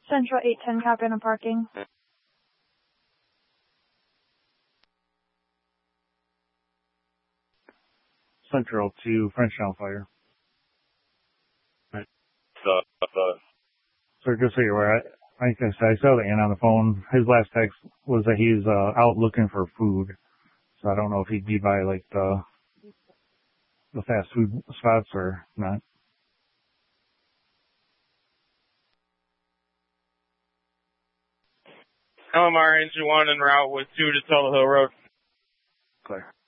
Central 810 Captain and parking. Central to Frenchtown Fire. Sir, just so you're aware, I saw the Ann on the phone. His last text was that he's out looking for food. So I don't know if he'd be by like the fast food spots or not. LMR Engine 1 en route with 2 to Tulsa Hill Road. Clear.